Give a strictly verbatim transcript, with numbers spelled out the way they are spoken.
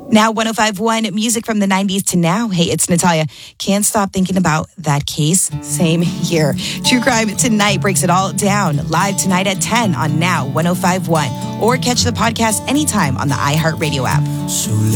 Now, one oh five point one, music from the nineties to now. Hey, it's Natalia. Can't stop thinking about that case. Same here. True Crime Tonight breaks it all down. Live tonight at ten on Now one oh five point one. Or catch the podcast anytime on the iHeartRadio app. So